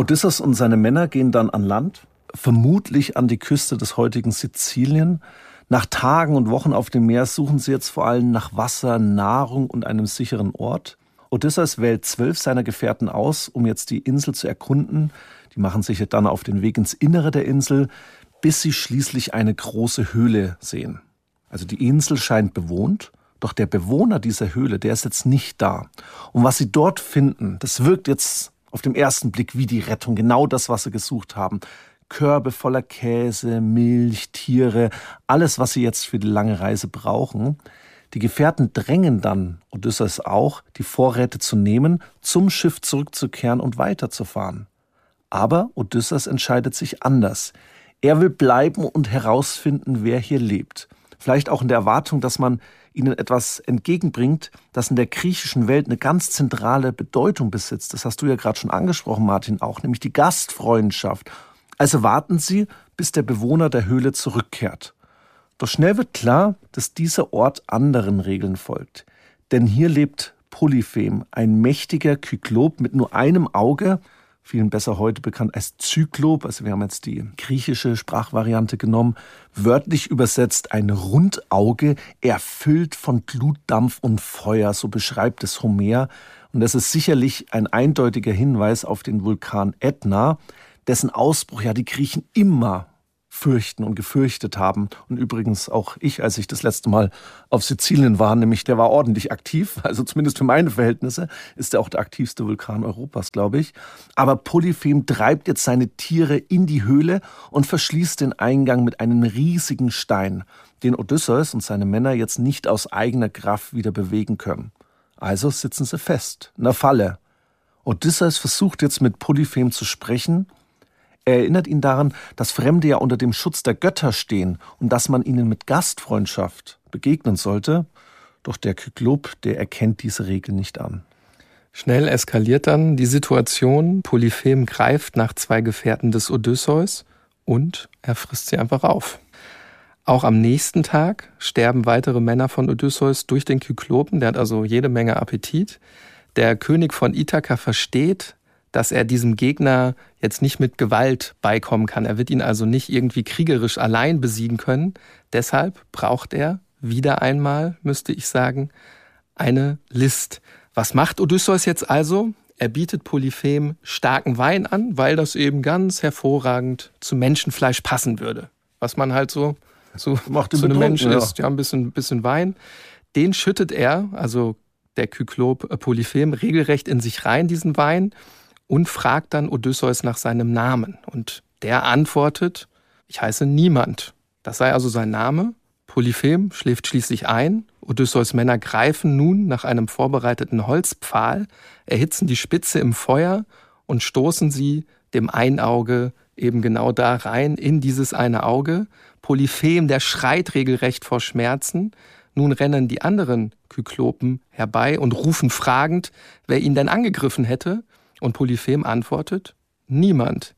Odysseus und seine Männer gehen dann an Land, vermutlich an die Küste des heutigen Sizilien. Nach Tagen und Wochen auf dem Meer suchen sie jetzt vor allem nach Wasser, Nahrung und einem sicheren Ort. Odysseus wählt 12 seiner Gefährten aus, um jetzt die Insel zu erkunden. Die machen sich dann auf den Weg ins Innere der Insel, bis sie schließlich eine große Höhle sehen. Also die Insel scheint bewohnt, doch der Bewohner dieser Höhle, der ist jetzt nicht da. Und was sie dort finden, das wirkt jetzt auf den ersten Blick wie die Rettung, genau das, was sie gesucht haben. Körbe voller Käse, Milch, Tiere, alles, was sie jetzt für die lange Reise brauchen. Die Gefährten drängen dann Odysseus auch, die Vorräte zu nehmen, zum Schiff zurückzukehren und weiterzufahren. Aber Odysseus entscheidet sich anders. Er will bleiben und herausfinden, wer hier lebt. Vielleicht auch in der Erwartung, dass man ihnen etwas entgegenbringt, das in der griechischen Welt eine ganz zentrale Bedeutung besitzt. Das hast du ja gerade schon angesprochen, Martin, auch, nämlich die Gastfreundschaft. Also warten sie, bis der Bewohner der Höhle zurückkehrt. Doch schnell wird klar, dass dieser Ort anderen Regeln folgt. Denn hier lebt Polyphem, ein mächtiger Kyklop mit nur einem Auge, vielen besser heute bekannt als Zyklop, also wir haben jetzt die griechische Sprachvariante genommen, wörtlich übersetzt ein Rundauge, erfüllt von Glutdampf und Feuer, so beschreibt es Homer. Und das ist sicherlich ein eindeutiger Hinweis auf den Vulkan Ätna, dessen Ausbruch ja die Griechen immer fürchten und gefürchtet haben. Und übrigens auch ich, als ich das letzte Mal auf Sizilien war, nämlich der war ordentlich aktiv, also zumindest für meine Verhältnisse, ist er auch der aktivste Vulkan Europas, glaube ich. Aber Polyphem treibt jetzt seine Tiere in die Höhle und verschließt den Eingang mit einem riesigen Stein, den Odysseus und seine Männer jetzt nicht aus eigener Kraft wieder bewegen können. Also sitzen sie fest, in der Falle. Odysseus versucht jetzt mit Polyphem zu sprechen. Er erinnert ihn daran, dass Fremde ja unter dem Schutz der Götter stehen und dass man ihnen mit Gastfreundschaft begegnen sollte. Doch der Kyklop, der erkennt diese Regel nicht an. Schnell eskaliert dann die Situation. Polyphem greift nach 2 Gefährten des Odysseus und er frisst sie einfach auf. Auch am nächsten Tag sterben weitere Männer von Odysseus durch den Kyklopen. Der hat also jede Menge Appetit. Der König von Ithaka versteht, dass er diesem Gegner jetzt nicht mit Gewalt beikommen kann. Er wird ihn also nicht irgendwie kriegerisch allein besiegen können. Deshalb braucht er wieder einmal, müsste ich sagen, eine List. Was macht Odysseus jetzt also? Er bietet Polyphem starken Wein an, weil das eben ganz hervorragend zu Menschenfleisch passen würde. Was man halt so zu einem Menschen isst. Ja, ein bisschen Wein. Den schüttet er, also der Kyklop Polyphem, regelrecht in sich rein, diesen Wein, und fragt dann Odysseus nach seinem Namen. Und der antwortet, ich heiße Niemand. Das sei also sein Name. Polyphem schläft schließlich ein. Odysseus' Männer greifen nun nach einem vorbereiteten Holzpfahl, erhitzen die Spitze im Feuer und stoßen sie dem Einauge eben genau da rein, in dieses eine Auge. Polyphem, der schreit regelrecht vor Schmerzen. Nun rennen die anderen Kyklopen herbei und rufen fragend, wer ihn denn angegriffen hätte. Und Polyphem antwortet, niemand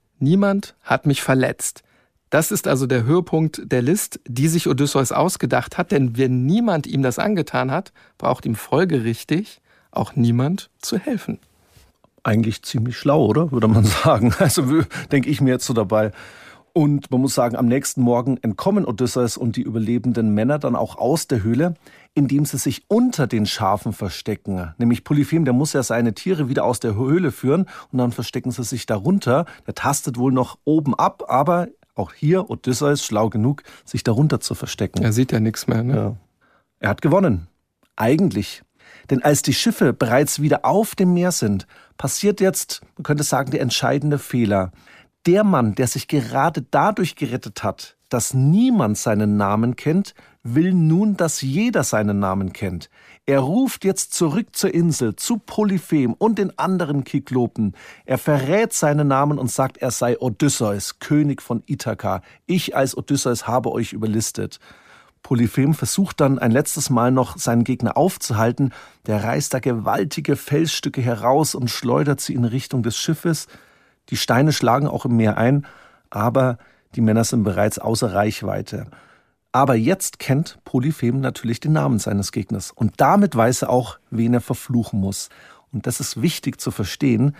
hat mich verletzt. Das ist also der Höhepunkt der List, die sich Odysseus ausgedacht hat, denn wenn niemand ihm das angetan hat, braucht ihm folgerichtig auch niemand zu helfen. Eigentlich ziemlich schlau, oder? Würde man sagen. Also denke ich mir jetzt so dabei. Und man muss sagen, am nächsten Morgen entkommen Odysseus und die überlebenden Männer dann auch aus der Höhle, indem sie sich unter den Schafen verstecken. Nämlich Polyphem, der muss ja seine Tiere wieder aus der Höhle führen und dann verstecken sie sich darunter. Der tastet wohl noch oben ab, aber auch hier Odysseus schlau genug, sich darunter zu verstecken. Er sieht ja nichts mehr, ne? Ja. Er hat gewonnen. Eigentlich. Denn als die Schiffe bereits wieder auf dem Meer sind, passiert jetzt, man könnte sagen, der entscheidende Fehler. Der Mann, der sich gerade dadurch gerettet hat, dass niemand seinen Namen kennt, will nun, dass jeder seinen Namen kennt. Er ruft jetzt zurück zur Insel, zu Polyphem und den anderen Kyklopen. Er verrät seinen Namen und sagt, er sei Odysseus, König von Ithaka. Ich als Odysseus habe euch überlistet. Polyphem versucht dann ein letztes Mal noch, seinen Gegner aufzuhalten. Der reißt da gewaltige Felsstücke heraus und schleudert sie in Richtung des Schiffes. Die Steine schlagen auch im Meer ein, aber die Männer sind bereits außer Reichweite. Aber jetzt kennt Polyphem natürlich den Namen seines Gegners. Und damit weiß er auch, wen er verfluchen muss. Und das ist wichtig zu verstehen,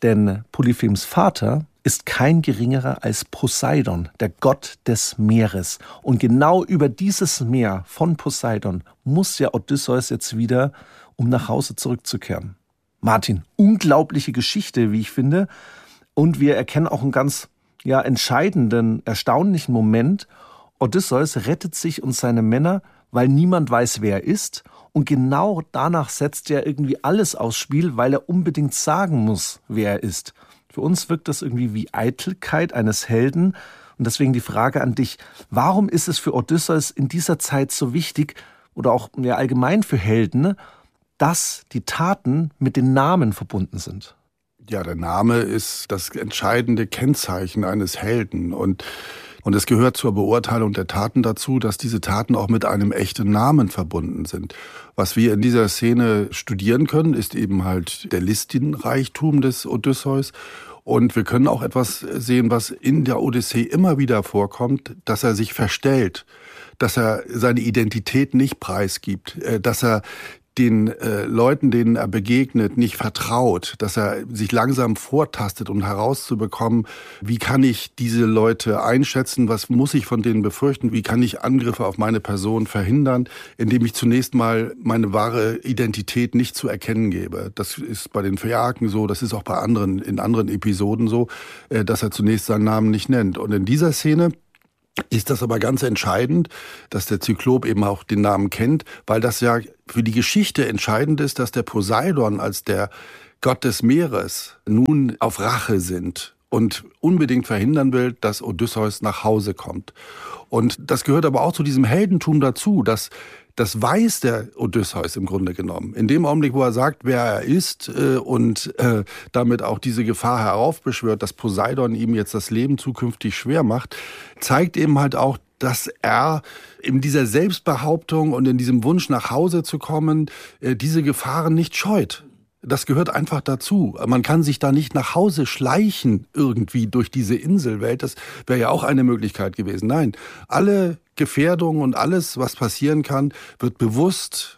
Denn Polyphems Vater ist kein geringerer als Poseidon, der Gott des Meeres. Und genau über dieses Meer von Poseidon muss ja Odysseus jetzt wieder, um nach Hause zurückzukehren. Martin, unglaubliche Geschichte, wie ich finde. Und wir erkennen auch einen ganz entscheidenden, erstaunlichen Moment. Odysseus rettet sich und seine Männer, weil niemand weiß, wer er ist. Und genau danach setzt er irgendwie alles aufs Spiel, weil er unbedingt sagen muss, wer er ist. Für uns wirkt das irgendwie wie Eitelkeit eines Helden. Und deswegen die Frage an dich, warum ist es für Odysseus in dieser Zeit so wichtig, oder auch allgemein für Helden, dass die Taten mit den Namen verbunden sind? Ja, der Name ist das entscheidende Kennzeichen eines Helden. Und es gehört zur Beurteilung der Taten dazu, dass diese Taten auch mit einem echten Namen verbunden sind. Was wir in dieser Szene studieren können, ist eben halt der Listenreichtum des Odysseus. Und wir können auch etwas sehen, was in der Odyssee immer wieder vorkommt, dass er sich verstellt, dass er seine Identität nicht preisgibt, dass er den Leuten, denen er begegnet, nicht vertraut, dass er sich langsam vortastet, um herauszubekommen, wie kann ich diese Leute einschätzen, was muss ich von denen befürchten, wie kann ich Angriffe auf meine Person verhindern, indem ich zunächst mal meine wahre Identität nicht zu erkennen gebe. Das ist bei den Phäaken so, das ist auch bei in anderen Episoden so, dass er zunächst seinen Namen nicht nennt. Und in dieser Szene ist das aber ganz entscheidend, dass der Zyklop eben auch den Namen kennt, weil das ja für die Geschichte entscheidend ist, dass der Poseidon als der Gott des Meeres nun auf Rache sinnt und unbedingt verhindern will, dass Odysseus nach Hause kommt. Und das gehört aber auch zu diesem Heldentum dazu, dass das weiß der Odysseus im Grunde genommen. In dem Augenblick, wo er sagt, wer er ist und damit auch diese Gefahr heraufbeschwört, dass Poseidon ihm jetzt das Leben zukünftig schwer macht, zeigt eben halt auch, dass er in dieser Selbstbehauptung und in diesem Wunsch nach Hause zu kommen, diese Gefahren nicht scheut. Das gehört einfach dazu. Man kann sich da nicht nach Hause schleichen irgendwie durch diese Inselwelt. Das wäre ja auch eine Möglichkeit gewesen. Nein, alle Gefährdungen und alles, was passieren kann, wird bewusst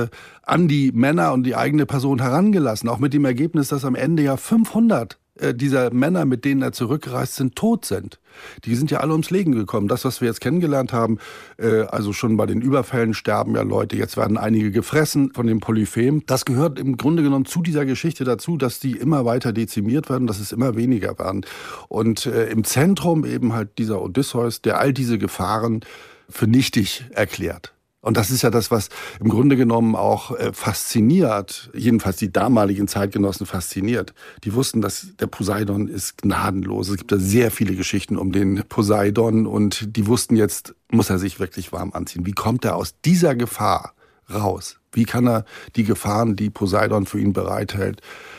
an die Männer und die eigene Person herangelassen. Auch mit dem Ergebnis, dass am Ende ja 500 dieser Männer, mit denen er zurückgereist sind, tot sind. Die sind ja alle ums Leben gekommen. Das, was wir jetzt kennengelernt haben, also schon bei den Überfällen sterben ja Leute, jetzt werden einige gefressen von dem Polyphem. Das gehört im Grunde genommen zu dieser Geschichte dazu, dass die immer weiter dezimiert werden, dass es immer weniger werden. Und im Zentrum eben halt dieser Odysseus, der all diese Gefahren für nichtig erklärt. Und das ist ja das, was im Grunde genommen auch fasziniert, jedenfalls die damaligen Zeitgenossen fasziniert. Die wussten, dass der Poseidon ist gnadenlos. Es gibt da sehr viele Geschichten um den Poseidon und die wussten, jetzt muss er sich wirklich warm anziehen. Wie kommt er aus dieser Gefahr raus? Wie kann er die Gefahren, die Poseidon für ihn bereithält,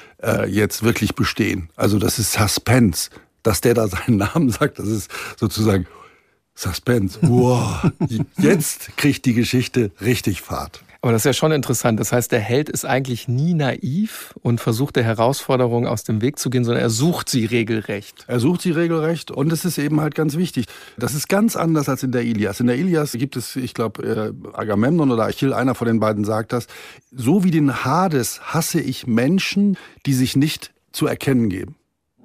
jetzt wirklich bestehen? Also das ist Suspense. Dass der da seinen Namen sagt, das ist sozusagen Suspense. Wow. Jetzt kriegt die Geschichte richtig Fahrt. Aber das ist ja schon interessant. Das heißt, der Held ist eigentlich nie naiv und versucht der Herausforderung aus dem Weg zu gehen, sondern er sucht sie regelrecht. Er sucht sie regelrecht und es ist eben halt ganz wichtig. Das ist ganz anders als in der Ilias. In der Ilias gibt es, ich glaube, Agamemnon oder Achill, einer von den beiden sagt das, so wie den Hades hasse ich Menschen, die sich nicht zu erkennen geben.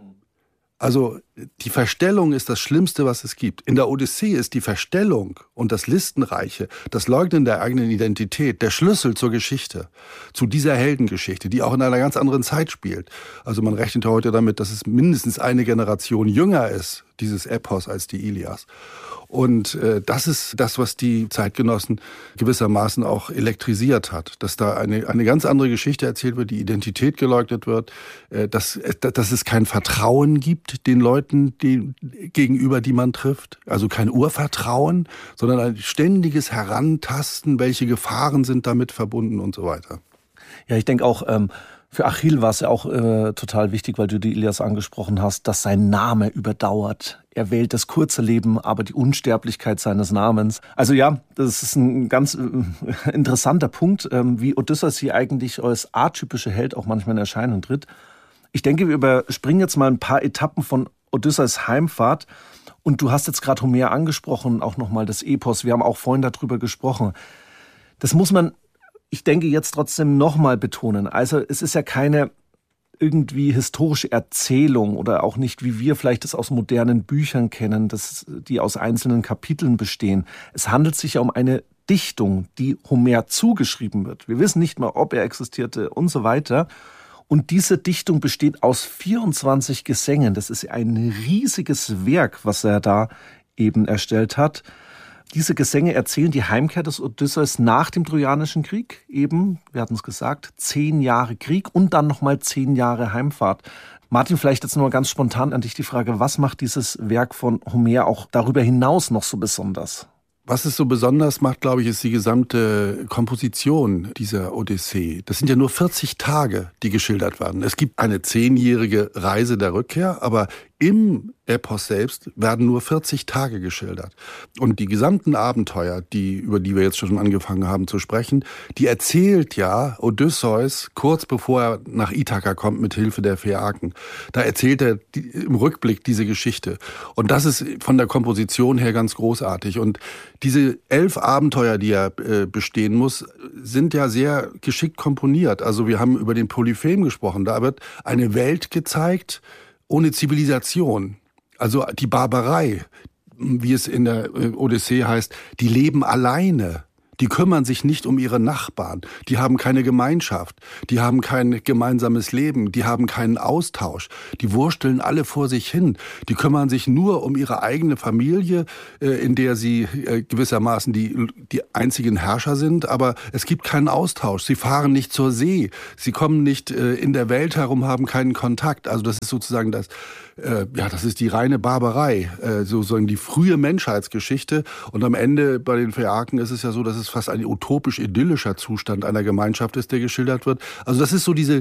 Also die Verstellung ist das Schlimmste, was es gibt. In der Odyssee ist die Verstellung und das Listenreiche, das Leugnen der eigenen Identität, der Schlüssel zur Geschichte, zu dieser Heldengeschichte, die auch in einer ganz anderen Zeit spielt. Also man rechnet heute damit, dass es mindestens eine Generation jünger ist, dieses Epos, als die Ilias. Und das ist das, was die Zeitgenossen gewissermaßen auch elektrisiert hat. Dass da eine ganz andere Geschichte erzählt wird, die Identität geleugnet wird, dass es kein Vertrauen gibt den Leuten gegenüber, die man trifft. Also kein Urvertrauen, sondern ein ständiges Herantasten, welche Gefahren sind damit verbunden und so weiter. Ja, ich denke auch, für Achill war es ja auch total wichtig, weil du die Ilias angesprochen hast, dass sein Name überdauert. Er wählt das kurze Leben, aber die Unsterblichkeit seines Namens. Also ja, das ist ein ganz interessanter Punkt, wie Odysseus hier eigentlich als atypischer Held auch manchmal in Erscheinung tritt. Ich denke, wir überspringen jetzt mal ein paar Etappen von Odysseus Heimfahrt. Und du hast jetzt gerade Homer angesprochen, auch nochmal das Epos. Wir haben auch vorhin darüber gesprochen. Das muss man, ich denke, jetzt trotzdem nochmal betonen. Also es ist ja keine irgendwie historische Erzählung oder auch nicht, wie wir vielleicht das aus modernen Büchern kennen, die aus einzelnen Kapiteln bestehen. Es handelt sich ja um eine Dichtung, die Homer zugeschrieben wird. Wir wissen nicht mal, ob er existierte und so weiter. Und diese Dichtung besteht aus 24 Gesängen. Das ist ein riesiges Werk, was er da eben erstellt hat. Diese Gesänge erzählen die Heimkehr des Odysseus nach dem Trojanischen Krieg. Eben, wir hatten es gesagt, 10 Jahre Krieg und dann nochmal 10 Jahre Heimfahrt. Martin, vielleicht jetzt nur ganz spontan an dich die Frage, was macht dieses Werk von Homer auch darüber hinaus noch so besonders? Was es so besonders macht, glaube ich, ist die gesamte Komposition dieser Odyssee. Das sind ja nur 40 Tage, die geschildert werden. Es gibt eine 10-jährige Reise der Rückkehr, aber im Epos selbst werden nur 40 Tage geschildert. Und die gesamten Abenteuer, über die wir jetzt schon angefangen haben zu sprechen, die erzählt ja Odysseus kurz bevor er nach Ithaka kommt mit Hilfe der Phäaken. Da erzählt er im Rückblick diese Geschichte. Und das ist von der Komposition her ganz großartig. Und diese 11 Abenteuer, die er bestehen muss, sind ja sehr geschickt komponiert. Also wir haben über den Polyphem gesprochen. Da wird eine Welt gezeigt ohne Zivilisation. Also die Barbarei, wie es in der Odyssee heißt, die leben alleine. Die kümmern sich nicht um ihre Nachbarn. Die haben keine Gemeinschaft. Die haben kein gemeinsames Leben. Die haben keinen Austausch. Die wursteln alle vor sich hin. Die kümmern sich nur um ihre eigene Familie, in der sie gewissermaßen die einzigen Herrscher sind. Aber es gibt keinen Austausch. Sie fahren nicht zur See. Sie kommen nicht in der Welt herum, haben keinen Kontakt. Also das ist sozusagen das ist die reine Barbarei, sozusagen die frühe Menschheitsgeschichte. Und am Ende bei den Phäaken ist es ja so, dass es fast ein utopisch-idyllischer Zustand einer Gemeinschaft ist, der geschildert wird. Also das ist so diese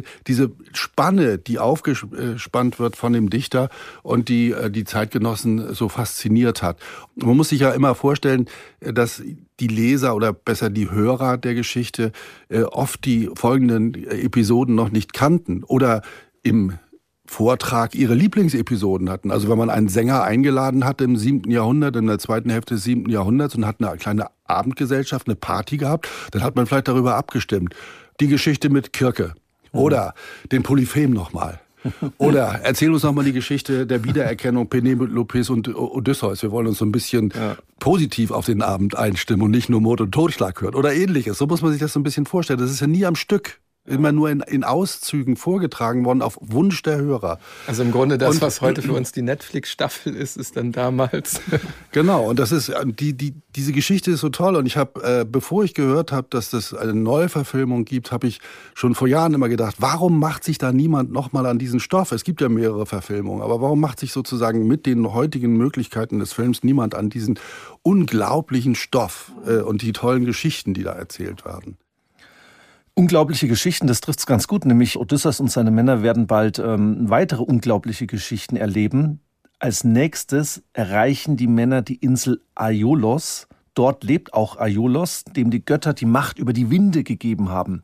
Spanne, die aufgespannt wird von dem Dichter und die Zeitgenossen so fasziniert hat. Und man muss sich ja immer vorstellen, dass die Leser oder besser die Hörer der Geschichte oft die folgenden Episoden noch nicht kannten oder im Vortrag ihre Lieblingsepisoden hatten. Also wenn man einen Sänger eingeladen hatte im 7. Jahrhundert, in der zweiten Hälfte des 7. Jahrhunderts und hat eine kleine Abendgesellschaft, eine Party gehabt, dann hat man vielleicht darüber abgestimmt. Die Geschichte mit Kirke oder den Polyphem nochmal. Oder erzähl uns nochmal die Geschichte der Wiedererkennung Penelopes und Odysseus. Wir wollen uns so ein bisschen positiv auf den Abend einstimmen und nicht nur Mord und Totschlag hören oder ähnliches. So muss man sich das so ein bisschen vorstellen. Das ist ja nie am Stück. Immer nur in Auszügen vorgetragen worden, auf Wunsch der Hörer. Also im Grunde das, was heute für uns die Netflix-Staffel ist dann damals. Genau, und das ist diese Geschichte ist so toll. Und ich habe, bevor ich gehört habe, dass das eine Neuverfilmung gibt, habe ich schon vor Jahren immer gedacht, warum macht sich da niemand nochmal an diesen Stoff? Es gibt ja mehrere Verfilmungen, aber warum macht sich sozusagen mit den heutigen Möglichkeiten des Films niemand an diesen unglaublichen Stoff und die tollen Geschichten, die da erzählt werden? Unglaubliche Geschichten, das trifft's ganz gut, nämlich Odysseus und seine Männer werden bald weitere unglaubliche Geschichten erleben. Als nächstes erreichen die Männer die Insel Aiolos. Dort lebt auch Aiolos, dem die Götter die Macht über die Winde gegeben haben.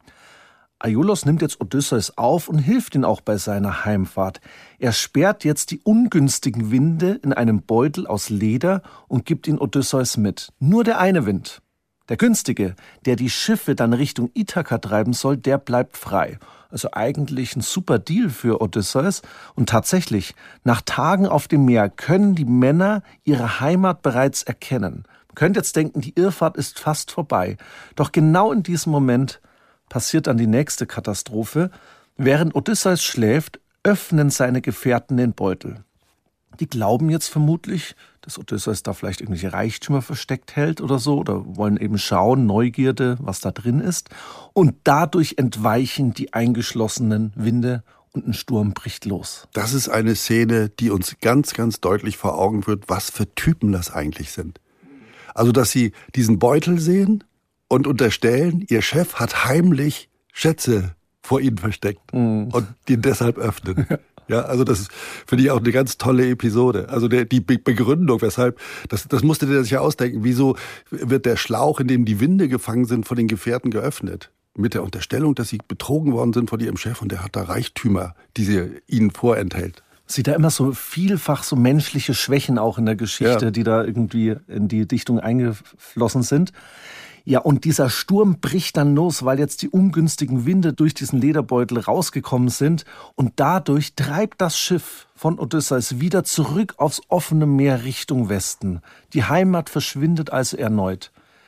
Aiolos nimmt jetzt Odysseus auf und hilft ihm auch bei seiner Heimfahrt. Er sperrt jetzt die ungünstigen Winde in einem Beutel aus Leder und gibt ihn Odysseus mit. Nur der eine Wind, der günstige, der die Schiffe dann Richtung Ithaka treiben soll, der bleibt frei. Also eigentlich ein super Deal für Odysseus. Und tatsächlich, nach Tagen auf dem Meer können die Männer ihre Heimat bereits erkennen. Man könnte jetzt denken, die Irrfahrt ist fast vorbei. Doch genau in diesem Moment passiert dann die nächste Katastrophe. Während Odysseus schläft, öffnen seine Gefährten den Beutel. Die glauben jetzt vermutlich, dass Odysseus da vielleicht irgendwelche Reichtümer versteckt hält oder so, oder wollen eben schauen, Neugierde, was da drin ist. Und dadurch entweichen die eingeschlossenen Winde und ein Sturm bricht los. Das ist eine Szene, die uns ganz, ganz deutlich vor Augen führt, was für Typen das eigentlich sind. Also, dass sie diesen Beutel sehen und unterstellen, ihr Chef hat heimlich Schätze vor ihnen versteckt und die deshalb öffnen. Ja, also das finde ich auch eine ganz tolle Episode. Also die Begründung, weshalb, das musste der sich ja ausdenken. Wieso wird der Schlauch, in dem die Winde gefangen sind, von den Gefährten geöffnet? Mit der Unterstellung, dass sie betrogen worden sind von ihrem Chef und der hat da Reichtümer, die sie ihnen vorenthält. Sieht da immer so vielfach so menschliche Schwächen auch in der Geschichte, die da irgendwie in die Dichtung eingeflossen sind. Ja, und dieser Sturm bricht dann los, weil jetzt die ungünstigen Winde durch diesen Lederbeutel rausgekommen sind. Und dadurch treibt das Schiff von Odysseus wieder zurück aufs offene Meer Richtung Westen. Die Heimat verschwindet also erneut.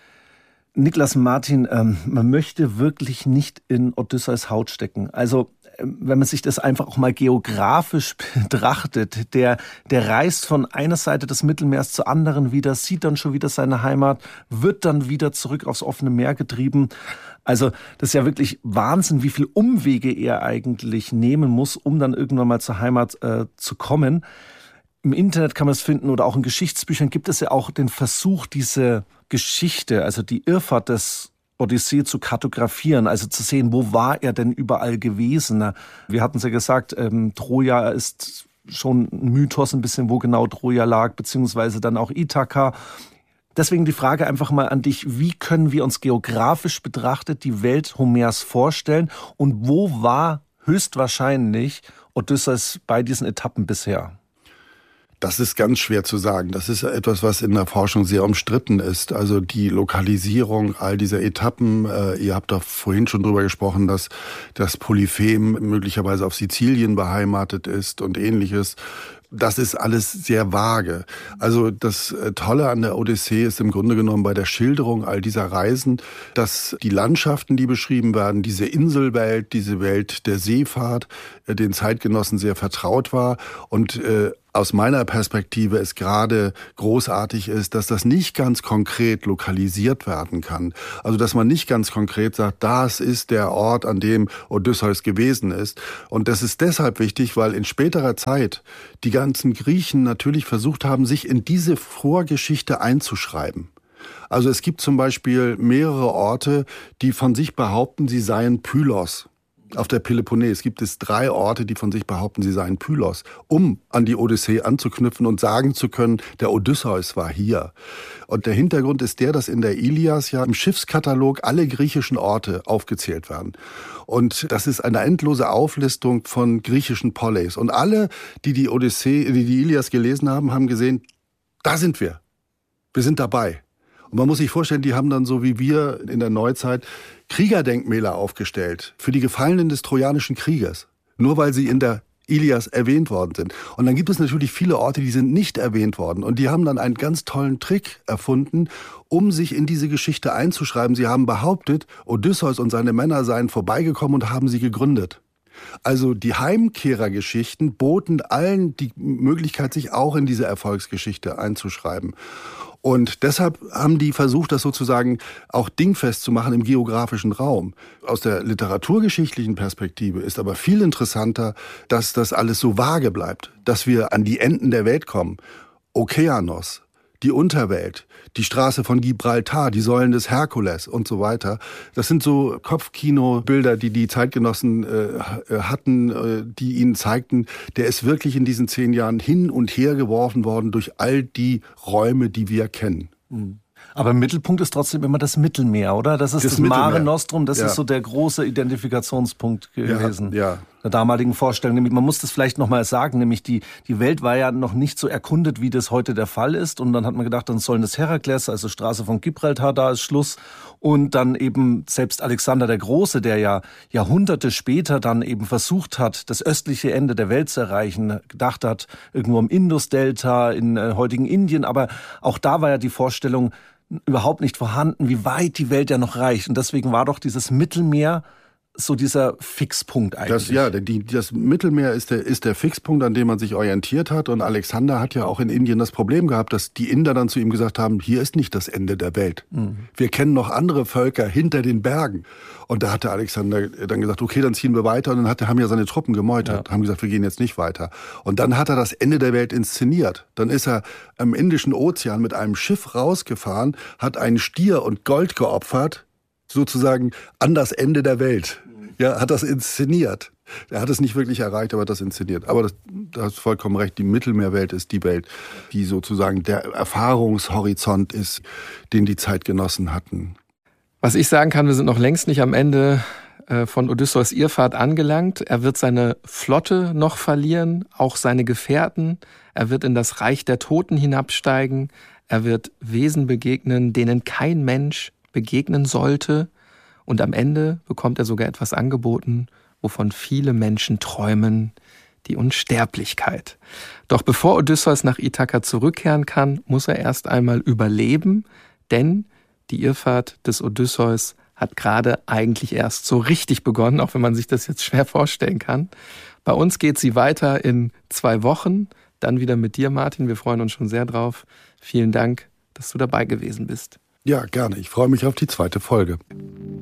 Niklas Martin, man möchte wirklich nicht in Odysseus Haut stecken. Also wenn man sich das einfach auch mal geografisch betrachtet, der reist von einer Seite des Mittelmeers zur anderen wieder, sieht dann schon wieder seine Heimat, wird dann wieder zurück aufs offene Meer getrieben. Also das ist ja wirklich Wahnsinn, wie viele Umwege er eigentlich nehmen muss, um dann irgendwann mal zur Heimat zu kommen. Im Internet kann man es finden oder auch in Geschichtsbüchern gibt es ja auch den Versuch, diese Geschichte, also die Irrfahrt des Odyssee zu kartografieren, also zu sehen, wo war er denn überall gewesen. Wir hatten es ja gesagt, Troja ist schon ein Mythos ein bisschen, wo genau Troja lag, beziehungsweise dann auch Ithaka. Deswegen die Frage einfach mal an dich, wie können wir uns geografisch betrachtet die Welt Homers vorstellen und wo war höchstwahrscheinlich Odysseus bei diesen Etappen bisher? Das ist ganz schwer zu sagen. Das ist etwas, was in der Forschung sehr umstritten ist. Also die Lokalisierung all dieser Etappen. Ihr habt doch vorhin schon drüber gesprochen, dass das Polyphem möglicherweise auf Sizilien beheimatet ist und Ähnliches. Das ist alles sehr vage. Also das Tolle an der Odyssee ist im Grunde genommen bei der Schilderung all dieser Reisen, dass die Landschaften, die beschrieben werden, diese Inselwelt, diese Welt der Seefahrt, den Zeitgenossen sehr vertraut war und aus meiner Perspektive es gerade großartig ist, dass das nicht ganz konkret lokalisiert werden kann. Also dass man nicht ganz konkret sagt, das ist der Ort, an dem Odysseus gewesen ist. Und das ist deshalb wichtig, weil in späterer Zeit die ganzen Griechen natürlich versucht haben, sich in diese Vorgeschichte einzuschreiben. Also es gibt zum Beispiel mehrere Orte, die von sich behaupten, sie seien Pylos. Auf der Peloponnes gibt es 3 Orte, die von sich behaupten, sie seien Pylos, um an die Odyssee anzuknüpfen und sagen zu können, der Odysseus war hier. Und der Hintergrund ist der, dass in der Ilias ja im Schiffskatalog alle griechischen Orte aufgezählt werden. Und das ist eine endlose Auflistung von griechischen Poleis. Und alle, die die Ilias gelesen haben, haben gesehen, da sind wir. Wir sind dabei. Und man muss sich vorstellen, die haben dann so wie wir in der Neuzeit Kriegerdenkmäler aufgestellt für die Gefallenen des Trojanischen Krieges. Nur weil sie in der Ilias erwähnt worden sind. Und dann gibt es natürlich viele Orte, die sind nicht erwähnt worden. Und die haben dann einen ganz tollen Trick erfunden, um sich in diese Geschichte einzuschreiben. Sie haben behauptet, Odysseus und seine Männer seien vorbeigekommen und haben sie gegründet. Also die Heimkehrergeschichten boten allen die Möglichkeit, sich auch in diese Erfolgsgeschichte einzuschreiben. Und deshalb haben die versucht, das sozusagen auch dingfest zu machen im geografischen Raum. Aus der literaturgeschichtlichen Perspektive ist aber viel interessanter, dass das alles so vage bleibt, dass wir an die Enden der Welt kommen. Okeanos, die Unterwelt, die Straße von Gibraltar, die Säulen des Herkules und so weiter. Das sind so Kopfkino-Bilder, die die Zeitgenossen hatten, die ihnen zeigten, der ist wirklich in diesen 10 Jahren hin und her geworfen worden durch all die Räume, die wir kennen. Aber im Mittelpunkt ist trotzdem immer das Mittelmeer, oder? Das ist das Mare Nostrum, das ist so der große Identifikationspunkt gewesen. Ja. Der damaligen Vorstellung. Man muss das vielleicht noch mal sagen, nämlich die Welt war ja noch nicht so erkundet, wie das heute der Fall ist. Und dann hat man gedacht, dann sollen das Herakles, also Straße von Gibraltar, da ist Schluss. Und dann eben selbst Alexander der Große, der ja Jahrhunderte später dann eben versucht hat, das östliche Ende der Welt zu erreichen, gedacht hat, irgendwo im Indusdelta, in heutigen Indien. Aber auch da war ja die Vorstellung überhaupt nicht vorhanden, wie weit die Welt ja noch reicht. Und deswegen war doch dieses Mittelmeer so dieser Fixpunkt eigentlich. Das Mittelmeer ist der Fixpunkt, an dem man sich orientiert hat. Und Alexander hat ja auch in Indien das Problem gehabt, dass die Inder dann zu ihm gesagt haben, hier ist nicht das Ende der Welt. Wir kennen noch andere Völker hinter den Bergen. Und da hatte Alexander dann gesagt, okay, dann ziehen wir weiter. Und dann haben ja seine Truppen gemeutert, haben gesagt, wir gehen jetzt nicht weiter. Und dann hat er das Ende der Welt inszeniert. Dann ist er im Indischen Ozean mit einem Schiff rausgefahren, hat einen Stier und Gold geopfert, sozusagen an das Ende der Welt. Ja, hat das inszeniert. Er hat es nicht wirklich erreicht, aber hat das inszeniert. Aber da hast du vollkommen recht, die Mittelmeerwelt ist die Welt, die sozusagen der Erfahrungshorizont ist, den die Zeitgenossen hatten. Was ich sagen kann, wir sind noch längst nicht am Ende von Odysseus Irrfahrt angelangt. Er wird seine Flotte noch verlieren, auch seine Gefährten. Er wird in das Reich der Toten hinabsteigen. Er wird Wesen begegnen, denen kein Mensch begegnen sollte. Und am Ende bekommt er sogar etwas angeboten, wovon viele Menschen träumen, die Unsterblichkeit. Doch bevor Odysseus nach Ithaka zurückkehren kann, muss er erst einmal überleben, denn die Irrfahrt des Odysseus hat gerade eigentlich erst so richtig begonnen, auch wenn man sich das jetzt schwer vorstellen kann. Bei uns geht sie weiter in 2 Wochen, dann wieder mit dir, Martin. Wir freuen uns schon sehr drauf. Vielen Dank, dass du dabei gewesen bist. Ja, gerne. Ich freue mich auf die 2. Folge.